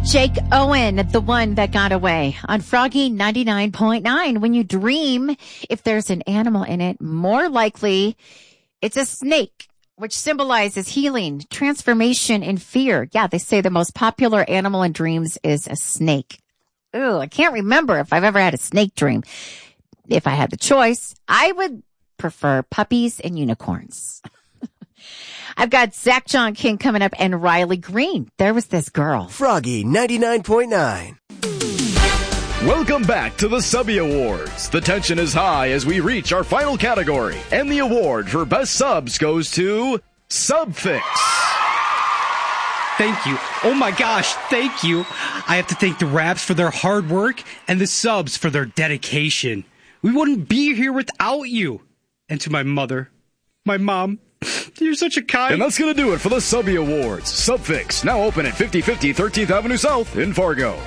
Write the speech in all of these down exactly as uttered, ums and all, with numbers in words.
Jake Owen, the one that got away on Froggy ninety-nine point nine. When you dream, if there's an animal in it, more likely it's a snake, which symbolizes healing, transformation, and fear. Yeah, they say the most popular animal in dreams is a snake. Ooh, I can't remember if I've ever had a snake dream. If I had the choice, I would prefer puppies and unicorns. I've got Zach John King coming up and Riley Green. There was this girl. Froggy ninety-nine point nine. Welcome back to the Subby Awards. The tension is high as we reach our final category. And the award for Best Subs goes to Subfix. Thank you. Oh my gosh, thank you. I have to thank the Raps for their hard work and the Subs for their dedication. We wouldn't be here without you. And to my mother, my mom, you're such a kind... And that's going to do it for the Subby Awards. Subfix, now open at fifty fifty thirteenth Avenue South in Fargo.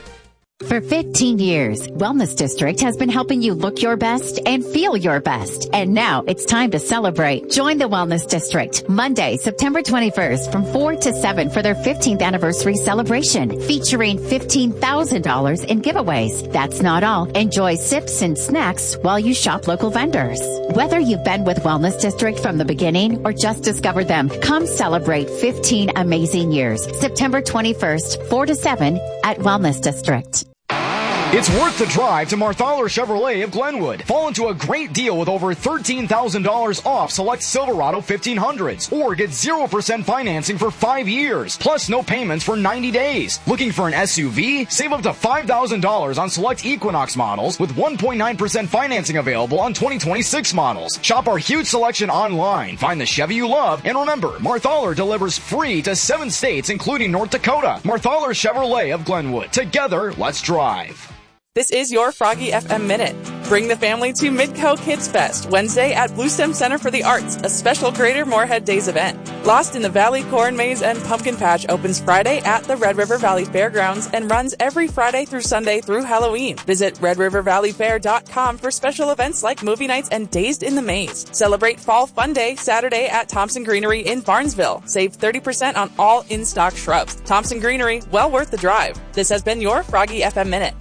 For fifteen years, Wellness District has been helping you look your best and feel your best. And now it's time to celebrate. Join the Wellness District Monday, September twenty-first from four to seven for their fifteenth anniversary celebration, featuring fifteen thousand dollars in giveaways. That's not all. Enjoy sips and snacks while you shop local vendors. Whether you've been with Wellness District from the beginning or just discovered them, come celebrate fifteen amazing years. September twenty-first, four to seven at Wellness District. It's worth the drive to Marthaler Chevrolet of Glenwood. Fall into a great deal with over thirteen thousand dollars off select Silverado fifteen hundreds. Or get zero percent financing for five years. Plus no payments for ninety days. Looking for an S U V? Save up to five thousand dollars on select Equinox models with one point nine percent financing available on twenty twenty-six models. Shop our huge selection online. Find the Chevy you love. And remember, Marthaler delivers free to seven states including North Dakota. Marthaler Chevrolet of Glenwood. Together, let's drive. This is your Froggy F M Minute. Bring the family to Midco Kids Fest, Wednesday at Bluestem Center for the Arts, a special Greater Moorhead Days event. Lost in the Valley Corn Maze and Pumpkin Patch opens Friday at the Red River Valley Fairgrounds and runs every Friday through Sunday through Halloween. Visit red river valley fair dot com for special events like movie nights and Dazed in the Maze. Celebrate Fall Fun Day Saturday at Thompson Greenery in Barnesville. Save thirty percent on all in-stock shrubs. Thompson Greenery, well worth the drive. This has been your Froggy F M Minute.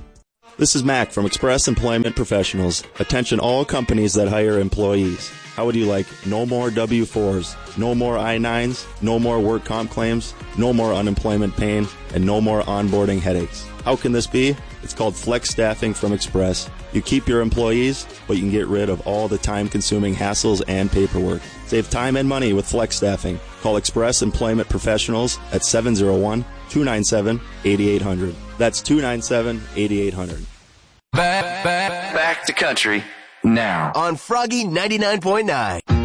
This is Mac from Express Employment Professionals. Attention all companies that hire employees. How would you like no more W fours, no more I nines, no more work comp claims, no more unemployment pain, and no more onboarding headaches? How can this be? It's called Flex Staffing from Express. You keep your employees, but you can get rid of all the time-consuming hassles and paperwork. Save time and money with Flex Staffing. Call Express Employment Professionals at seven oh one, two nine seven, eight eight hundred. That's two nine seven, eight eight hundred. Back, back, back to country now on Froggy ninety-nine point nine.